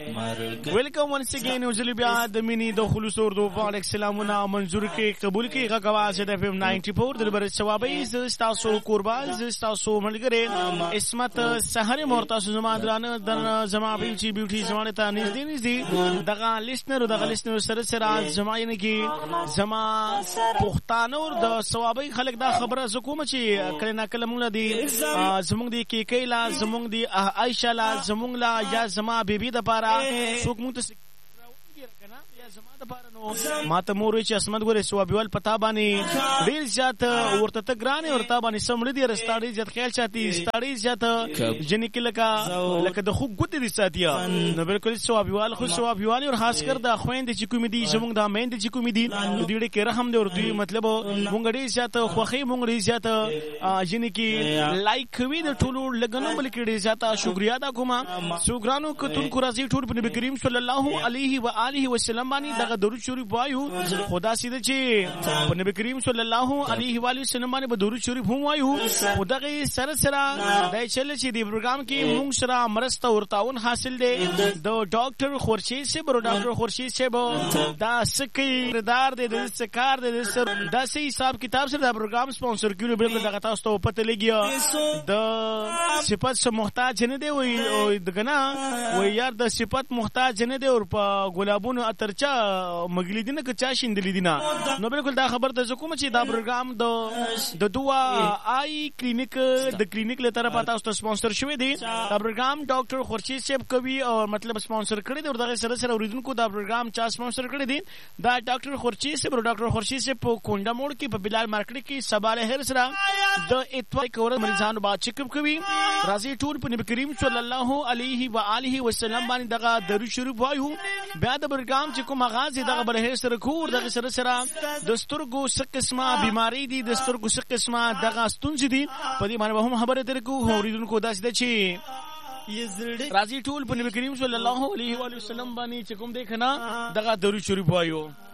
ویلکم ونس اگین وزلی بیا د مینی د خلوص اور دو فالک سلامونه منظور کې قبول کې غواز د FM 94 د بر ثوابي زستاسو قربان زستاسو ملګری اسمت سحر مرتاسو زما درانه د زما بیلچی بیوټي زمانه ته نږدې دغه لیسنر سره سره زما یې کې زما پښتانه اور د ثوابي خلک دا خبره زکوم چې کله نه کله مونږ دی زمونږ دی کې کیلا زمونږ دی عائشہ لا زمونږ لا یا زما بیبي د پاره څوک مونږ ته زما د پاره نو ماته مور چې اسمت ګوره ثوابيوال پتا باندې ډیر زیات ورته ته ګرانه ورته باندې سمړي دي رستاړي زیات خیال چاتی ستاړي زیات جنې کې لکه د خو ګوت دي ساتیا نو بالکل ثوابيوال خو ثوابيوال او خاص کر د خويند چې کوم دي زموږ د مېند چې کوم دي دوی ډېر رحم دي ورته مطلب مونږ ډېر زیات خوخي مونږ ډېر زیات جنې کې لایک وی د ټولو لګنو بلکې ډېر زیات شکریا دا کومه سوګرانو کتون کو راځي ټول په نبی کریم صلی الله علیه و آله وسلم باندې دغه درود شریف وایو خدا سیده چې په نبی کریم صلی الله علیه و آله وسلم باندې به درود شریف هم وایو خدای سره دای چل چې دی پروګرام کې موږ سره مرسته او تعاون حاصل دی د ډاکټر خورشید صاحب او ډاکټر خورشید صاحب دا سکی دار دی د سکار دی دا سي حساب کتاب سره دا پروګرام سپانسر کړي بل دغه تاسو ته پته لګي د صفات سره محتاج نه دی وي دغه نه وي یار د صفات محتاج نه دی او په ګلابونو اترچا مګلی دینه که چا شیندلی دینه نو بالکل دا خبر د حکومت چې دا پروګرام د دوا آی کلینیک د کلینیک له طرفه تاسو ته سپانسر شوی دی دا پروګرام ډاکټر خورشید صاحب کوي او مطلب سپانسر کړی دی او دغه سره اوریدونکو دا پروګرام چا سپانسر کړی دی دا ډاکټر خورشید صاحب او ډاکټر خورشید صاحب په کونډه موړ کې په بلال مارکیټ کې سباله هر سره د اتوار کور مریضانو با چیک اپ کوي راځي ټول په نبی کریم صلی الله علیه و آله وسلم باندې دغه درود شریف وایو بیا د پروګرام چې کوم غازی دغه بل سره کور دغه سره د سترګو څه قسمه بیماری دي د سترګو څه قسمه دغه ستونزې دي په دې باندې هم خبره درکو اوریدونکو داسې ده چې راځي ټول په نبی کریم صلی الله علیه و آله وسلم باندې چې کوم دی کنه دغه درود شریف وایو